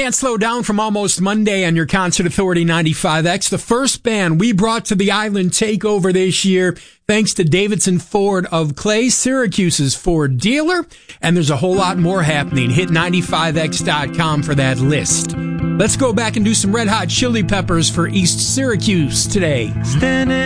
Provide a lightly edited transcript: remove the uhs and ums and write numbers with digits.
Can't Slow Down from Almost Monday on your Concert Authority 95X. The first band we brought to the island takeover this year, thanks to Davidson Ford of Clay, Syracuse's Ford dealer. And there's a whole lot more happening. Hit 95x.com for that list. Let's go back and do some Red Hot Chili Peppers for East Syracuse today.